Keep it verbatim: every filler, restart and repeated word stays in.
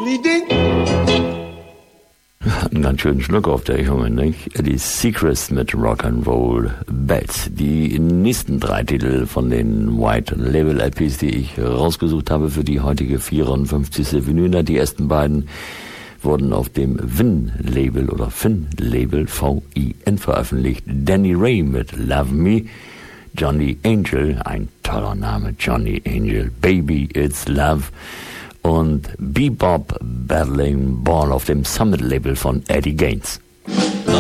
bleeding. Einen ganz schönen Schluck auf der Junge, nicht? Die Secrets mit Rock'n'Roll Bats. Die nächsten drei Titel von den White Label L Ps, die ich rausgesucht habe für die heutige vierundfünfzigste Vinyl. Die ersten beiden wurden auf dem Vin-Label oder Fin-Label, V I N, veröffentlicht. Danny Ray mit Love Me, Johnny Angel, ein toller Name, Johnny Angel, Baby It's Love, und Bebop Battling Ball auf dem Summit-Label von Eddie Gaines.